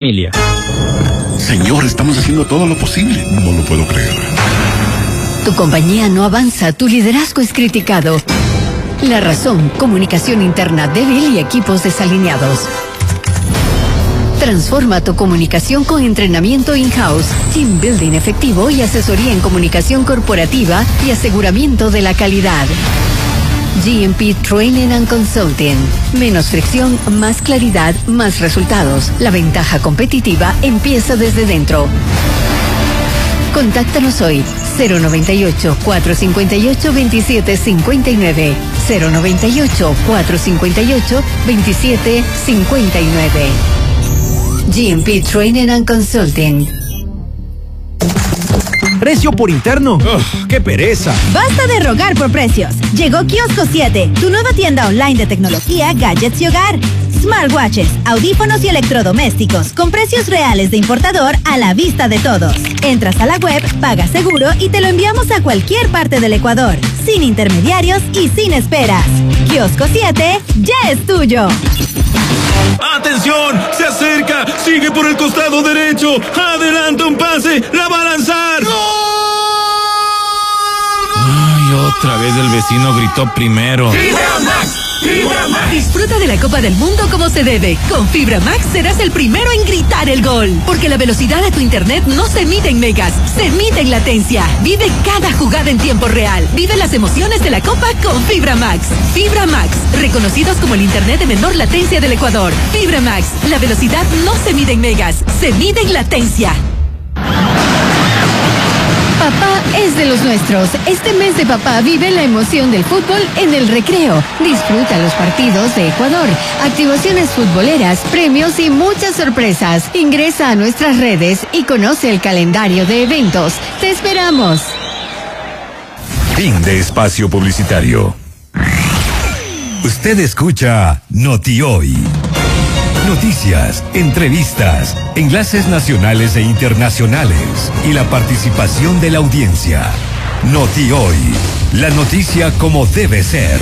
familia. Señor, estamos haciendo todo lo posible. No lo puedo creer. Tu compañía no avanza, tu liderazgo es criticado. La razón, comunicación interna débil y equipos desalineados. Transforma tu comunicación con entrenamiento in-house, team building efectivo y asesoría en comunicación corporativa y aseguramiento de la calidad. GMP Training and Consulting. Menos fricción, más claridad, más resultados. La ventaja competitiva empieza desde dentro. Contáctanos hoy. 098-458-2759. 098-458-2759. GMP Training and Consulting. Precio por interno. ¡Qué pereza! Basta de rogar por precios. Llegó Kiosco 7, tu nueva tienda online de tecnología, gadgets y hogar. Smartwatches, audífonos y electrodomésticos con precios reales de importador a la vista de todos. Entras a la web, pagas seguro y te lo enviamos a cualquier parte del Ecuador, sin intermediarios y sin esperas. Kiosco 7 ya es tuyo. ¡Atención! ¡Se acerca! ¡Sigue por el costado derecho! ¡Adelanta un pase! ¡La va a lanzar! ¡Gol! Ay, otra vez el vecino gritó primero. ¡Fibra Max! ¡Fibra Max! Disfruta de la Copa del Mundo como se debe. Con Fibra Max serás el primero en gritar el gol. Porque la velocidad de tu internet no se mide en megas, se mide en latencia. Vive cada jugada en tiempo real. Vive las emociones de la Copa con Fibra Max. Fibra Max, reconocidos como el internet de menor latencia del Ecuador. Fibra Max, la velocidad no se mide en megas, se mide en latencia. Papá es de los nuestros. Este mes de papá vive la emoción del fútbol en el recreo. Disfruta los partidos de Ecuador, activaciones futboleras, premios y muchas sorpresas. Ingresa a nuestras redes y conoce el calendario de eventos. ¡Te esperamos! Fin de espacio publicitario. Usted escucha Noti Hoy. Noticias, entrevistas, enlaces nacionales e internacionales y la participación de la audiencia. Noti Hoy, la noticia como debe ser.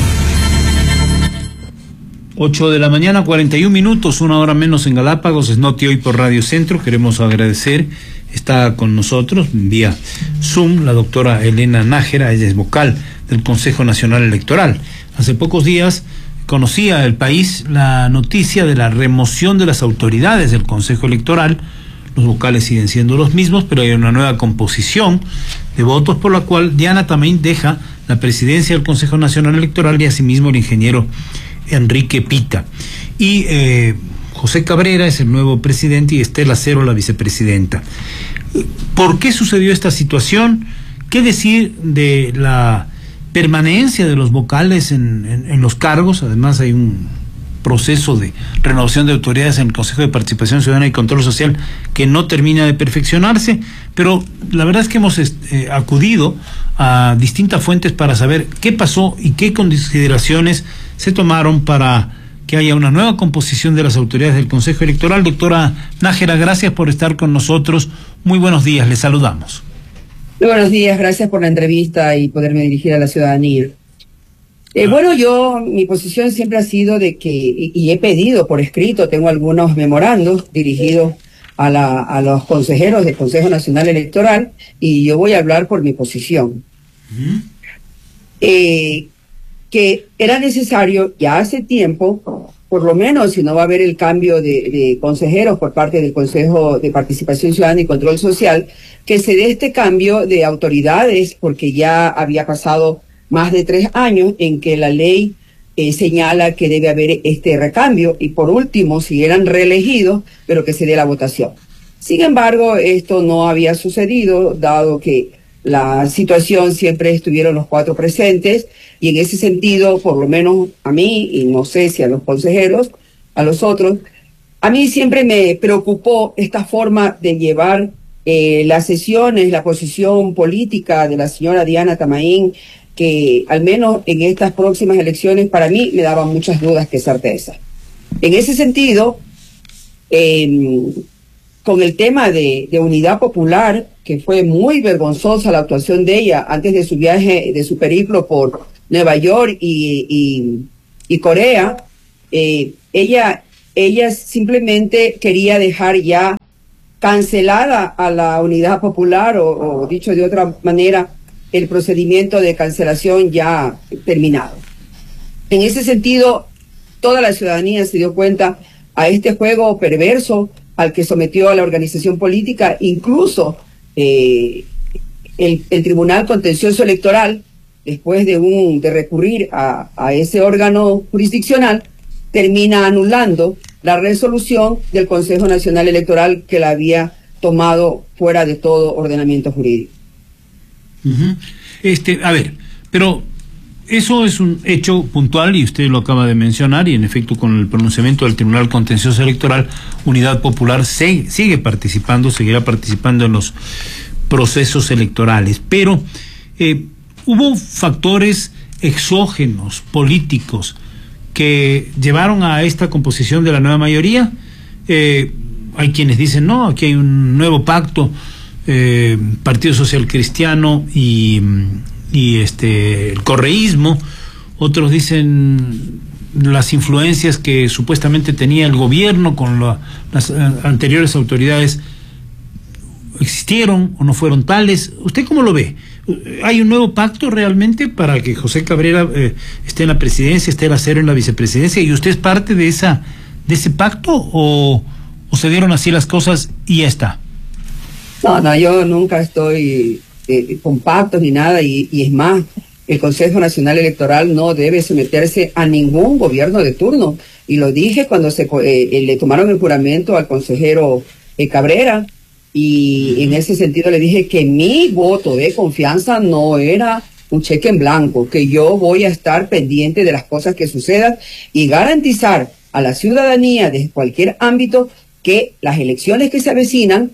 8 de la mañana, 41 minutos, una hora menos en Galápagos. Es Noti Hoy por Radio Centro. Queremos agradecer, está con nosotros vía Zoom la doctora Elena Nájera. Ella es vocal del Consejo Nacional Electoral. Hace pocos días conocía el país la noticia de la remoción de las autoridades del Consejo Electoral. Los vocales siguen siendo los mismos, pero hay una nueva composición de votos, por la cual Diana Tamain deja la presidencia del Consejo Nacional Electoral y asimismo el ingeniero Enrique Pita. Y José Cabrera es el nuevo presidente y Estela Cero la vicepresidenta. ¿Por qué sucedió esta situación? ¿Qué decir de la permanencia de los vocales en los cargos? Además hay un proceso de renovación de autoridades en el Consejo de Participación Ciudadana y Control Social que no termina de perfeccionarse, pero la verdad es que hemos acudido a distintas fuentes para saber qué pasó y qué consideraciones se tomaron para que haya una nueva composición de las autoridades del Consejo Electoral. Doctora Nájera, gracias por estar con nosotros. Muy buenos días, les saludamos. Muy buenos días, gracias por la entrevista y poderme dirigir a la ciudadanía. Bueno, mi posición siempre ha sido de que, y he pedido por escrito, tengo algunos memorandos dirigidos a los consejeros del Consejo Nacional Electoral, y yo voy a hablar por mi posición. Que era necesario ya hace tiempo, por lo menos si no va a haber el cambio de consejeros por parte del Consejo de Participación Ciudadana y Control Social, que se dé este cambio de autoridades, porque ya había pasado más de 3 años en que la ley señala que debe haber este recambio, y por último, si eran reelegidos, pero que se dé la votación. Sin embargo, esto no había sucedido, dado que la situación siempre estuvieron los 4 presentes, y en ese sentido, por lo menos a mí, y no sé si a los consejeros, a los otros, a mí siempre me preocupó esta forma de llevar las sesiones, la posición política de la señora Diana Tamain, que al menos en estas próximas elecciones para mí me daban muchas dudas que certeza. En ese sentido, con el tema de Unidad Popular, que fue muy vergonzosa la actuación de ella antes de su viaje, de su periplo por Nueva York y Corea, ella simplemente quería dejar ya cancelada a la Unidad Popular o dicho de otra manera, el procedimiento de cancelación ya terminado. En ese sentido, toda la ciudadanía se dio cuenta a este juego perverso al que sometió a la organización política, incluso el Tribunal Contencioso Electoral, después de recurrir a ese órgano jurisdiccional, termina anulando la resolución del Consejo Nacional Electoral que la había tomado fuera de todo ordenamiento jurídico. A ver, pero eso es un hecho puntual y usted lo acaba de mencionar, y en efecto con el pronunciamiento del Tribunal Contencioso Electoral, Unidad Popular seguirá participando en los procesos electorales, pero hubo factores exógenos, políticos, que llevaron a esta composición de la nueva mayoría. Hay quienes dicen, no, aquí hay un nuevo pacto, Partido Social Cristiano y el correísmo. Otros dicen las influencias que supuestamente tenía el gobierno con las anteriores autoridades existieron o no fueron tales. ¿Usted cómo lo ve? ¿Hay un nuevo pacto realmente para que José Cabrera esté en la presidencia, esté el Acero en la vicepresidencia, y usted es parte de ese pacto, o se dieron así las cosas y ya está? No, yo nunca estoy con pactos ni nada, y es más, el Consejo Nacional Electoral no debe someterse a ningún gobierno de turno, y lo dije cuando le tomaron el juramento al consejero Cabrera, y en ese sentido le dije que mi voto de confianza no era un cheque en blanco, que yo voy a estar pendiente de las cosas que sucedan y garantizar a la ciudadanía de cualquier ámbito que las elecciones que se avecinan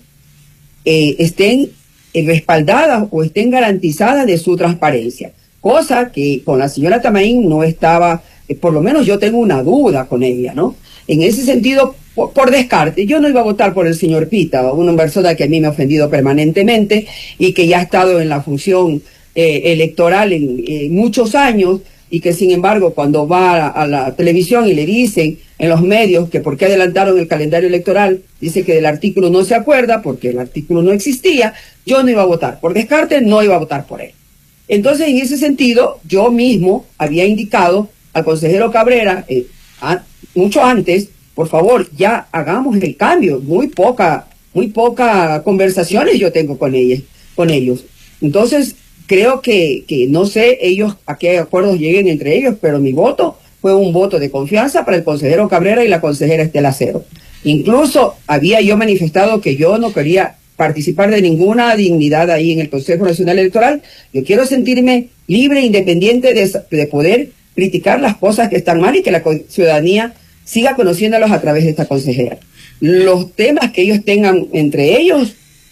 estén respaldadas o estén garantizadas de su transparencia, cosa que con la señora Tamaín no estaba, por lo menos yo tengo una duda con ella, ¿no? En ese sentido, por descarte, yo no iba a votar por el señor Pita, una persona que a mí me ha ofendido permanentemente y que ya ha estado en la función electoral en muchos años, y que sin embargo cuando va a la televisión y le dicen en los medios que por qué adelantaron el calendario electoral, dice que del artículo no se acuerda porque el artículo no existía. Yo no iba a votar por descarte, no iba a votar por él. Entonces, en ese sentido, yo mismo había indicado al consejero Cabrera mucho antes, por favor, ya hagamos el cambio. Muy poca conversaciones yo tengo con ellos. Entonces, creo que no sé ellos a qué acuerdos lleguen entre ellos, pero mi voto fue un voto de confianza para el consejero Cabrera y la consejera Estela Acero. Incluso había yo manifestado que yo no quería participar de ninguna dignidad ahí en el Consejo Nacional Electoral. Yo quiero sentirme libre e independiente de poder criticar las cosas que están mal y que la ciudadanía siga conociéndolos a través de esta consejera. Los temas que ellos tengan entre ellos,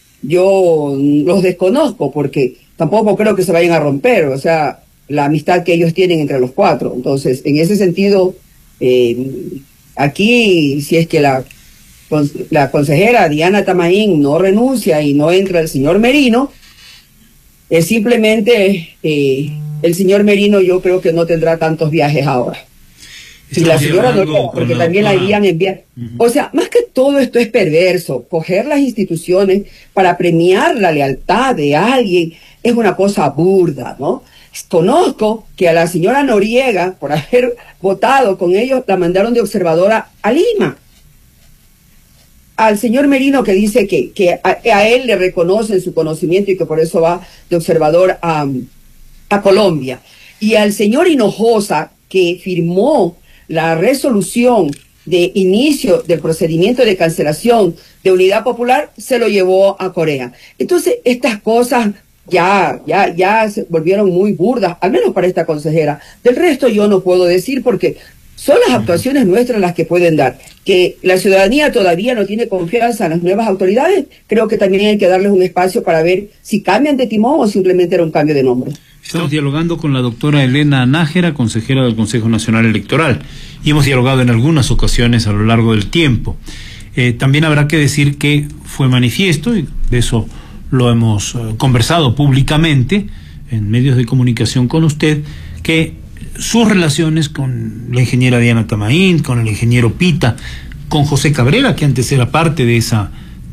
yo los desconozco porque tampoco creo que se vayan a romper, o sea, la amistad que ellos tienen entre los cuatro. Entonces, en ese sentido, aquí, si es que la consejera Diana Tamaín no renuncia y no entra el señor Merino, simplemente el señor Merino yo creo que no tendrá tantos viajes ahora. Y la señora no, porque también la irían a enviar. O sea, más que todo esto es perverso. Coger las instituciones para premiar la lealtad de alguien es una cosa burda, ¿no? Conozco que a la señora Noriega, por haber votado con ellos, la mandaron de observadora a Lima. Al señor Merino, que dice que a él le reconocen su conocimiento y que por eso va de observador a Colombia. Y al señor Hinojosa, que firmó la resolución de inicio del procedimiento de cancelación de Unidad Popular, se lo llevó a Corea. Entonces, estas cosas ya se volvieron muy burdas, al menos para esta consejera. Del resto yo no puedo decir porque son las actuaciones nuestras las que pueden dar. Que la ciudadanía todavía no tiene confianza en las nuevas autoridades, creo que también hay que darles un espacio para ver si cambian de timón o simplemente era un cambio de nombre. Estamos dialogando con la doctora Elena Nájera, consejera del Consejo Nacional Electoral, y hemos dialogado en algunas ocasiones a lo largo del tiempo. También habrá que decir que fue manifiesto, y de eso lo hemos conversado públicamente en medios de comunicación con usted, que sus relaciones con la ingeniera Diana Tamaín, con el ingeniero Pita, con José Cabrera, que antes era parte de esa